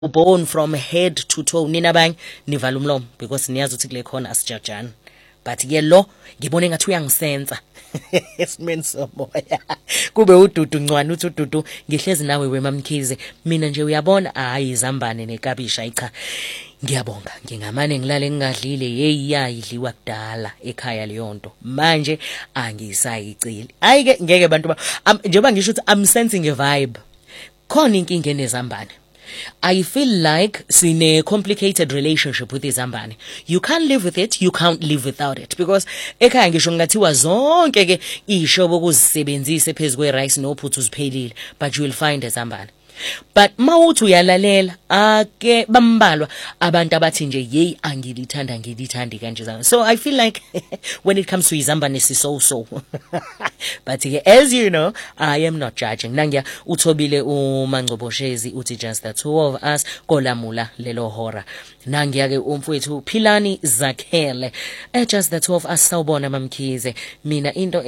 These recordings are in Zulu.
Born from head to toe nina banye nivala umlomo because niyazi ukuthi kule khona asijajani, but ke lo ngibone ngathi uyangisensa esimeni somoya kube ududu ncwane uthi ududu ngihlezi nawe wemamkhize mina nje uyabona hayi izambane nekabisha cha ngiyabonga ngingamane ngilale ngingadlile hey yayidliwa kudala ekhaya leyo nto manje angisayicili hayi ke ngeke bantu njengoba ngisho ukuthi I'm sensing a vibe khona inkinga enezambane. I feel like sine complicated relationship with izambane. You can't live with it, you can't live without it because ekhaya ngisho ngathiwa zonke ke ishobo kuzisebenzise phezukwe rice nophuthu uziphelile but you will find izambane. But mawuthi uyalalela ake bambalwa abantu abathi nje hey angilithandi kanje zami. So I feel like when it comes to izambane so but as you know I am not judging. Nangiya uthobile uMangcoboshezi uthi just the two of us kolamula lelo hora. Nangiya ke umfowethu Philani Zakhele just the two of us sawubona mamkhize mina into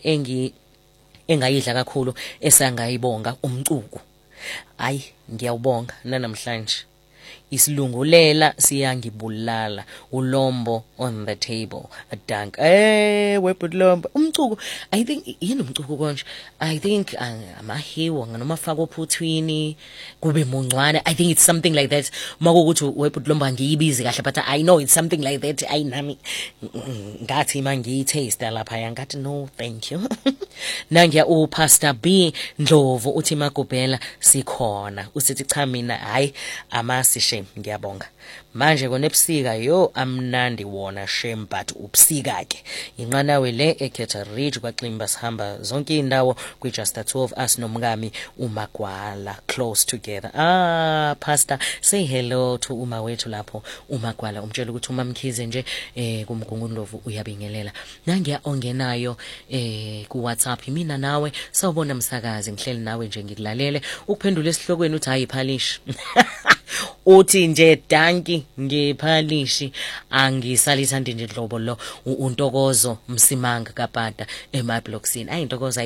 engayidla kakhulu esangayibonga umcuku. Ay ngiyawubonga nanamhlanje isilungulela siyangibulala ulombo on the table adank webulombo umcuku I think yini umcuku konje I think amahiwo noma faka ophuthwini kube muncwane I think it's something like that makukuthi webulombo angiyibizi kahle but I know it's something like that ayinami ngathi mangiyitaste lapha yangathi no thank you nangiya uPastor B Ndlovu uthi Magubhela sikhona usithi cha mina hayi amasishe ngiyabonga manje konebusika yo amnandi wona shame but ubusika ke inqanawe le eKhetha Ridge kwaXimba sihamba zonke indawo kwi just the two of us nomngami uMagwala close together. Pastor say hello to uma wethu lapho uMagwala umtshela ukuthi uMamkhize nje kumgungundlovu uyabingelela nangiya ongenayo ku WhatsApp mina nawe sawubona msakazi ngihleli nawe nje ngikulalele ukuphendula esihlokweni uthi hayi phalish uthi nje danki ngiphalishi angisalithandi nje Dlobo lo uNtokozo Msimanga kaPata eMablocksini ayintokozo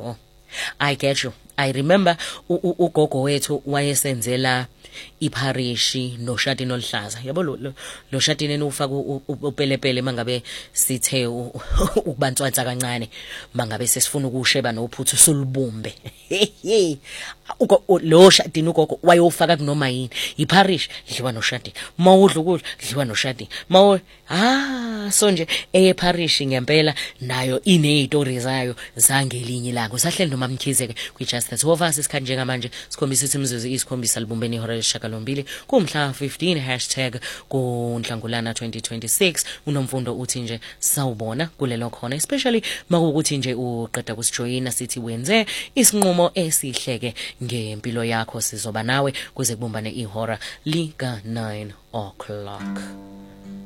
I get you I remember ugogo wethu wayesenzela ipharishi noShatini oluhlaza yabo lo Shatini enufaka upelepele mangabe sithe ukubantswanza kancane mangabe sesifuna ukusheba nophuthu solubumbe lo Shatini ugogo wayofaka kunoma yini ipharishi lidliwa noShatini mawudla ukudla lidliwa noShatini so nje epharishi ngempela nayo inezitori zayo zangelinye ilanga usahleli noMamkhize ke kwi just the two of us isikhathi njengamanje sikhombisa ukuthi imzuzu isikhombisa libumbeni ihora lesishiyagalombili kumhla 15 #kuNhlangulana 2026 unomfundo uthi nje sawubona kulelo khona especially makukuthi nje uqeda kusijoyina sithi wenze isinqumo esihleke ngempilo yakho sizoba nawe kuze kubumbane ihora lika 9 o'clock.